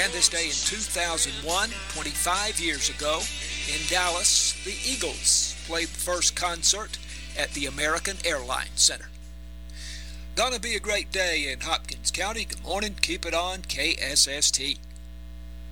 And this day in 2001, 25 years ago, in Dallas, the Eagles played the first concert at the American Airlines Center. Gonna be a great day in Hopkins County. Good morning. Keep it on KSST.